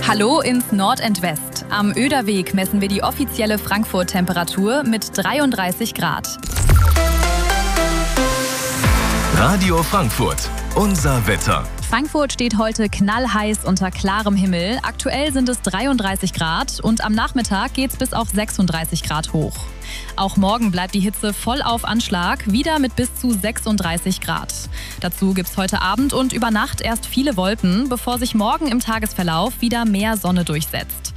Hallo ins Nord and West. Am Oederweg messen wir die offizielle Frankfurt-Temperatur mit 33 Grad. Radio Frankfurt, unser Wetter. Frankfurt steht heute knallheiß unter klarem Himmel. Aktuell sind es 33 Grad und am Nachmittag geht's bis auf 36 Grad hoch. Auch morgen bleibt die Hitze voll auf Anschlag, wieder mit bis zu 36 Grad. Dazu gibt's heute Abend und über Nacht erst viele Wolken, bevor sich morgen im Tagesverlauf wieder mehr Sonne durchsetzt.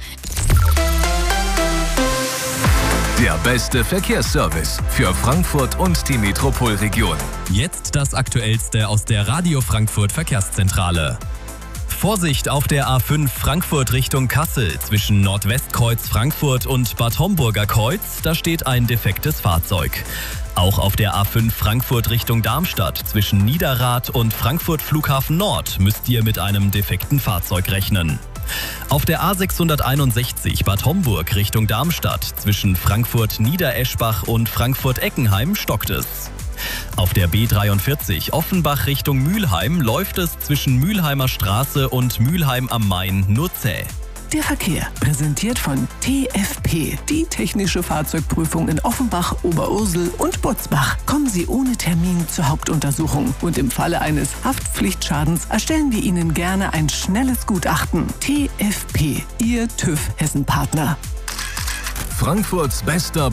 Der beste Verkehrsservice für Frankfurt und die Metropolregion. Jetzt das Aktuellste aus der Radio Frankfurt Verkehrszentrale. Vorsicht auf der A5 Frankfurt Richtung Kassel zwischen Nordwestkreuz Frankfurt und Bad Homburger Kreuz, da steht ein defektes Fahrzeug. Auch auf der A5 Frankfurt Richtung Darmstadt zwischen Niederrad und Frankfurt Flughafen Nord müsst ihr mit einem defekten Fahrzeug rechnen. Auf der A661 Bad Homburg Richtung Darmstadt zwischen Frankfurt Niedereschbach und Frankfurt Eckenheim stockt es. Auf der B43 Offenbach Richtung Mülheim läuft es zwischen Mülheimer Straße und Mülheim am Main nur zäh. Der Verkehr, präsentiert von TFP, die technische Fahrzeugprüfung in Offenbach, Oberursel und Butzbach. Kommen Sie ohne Termin zur Hauptuntersuchung und im Falle eines Haftpflichtschadens erstellen wir Ihnen gerne ein schnelles Gutachten. TFP, Ihr TÜV Hessen-Partner. Frankfurts bester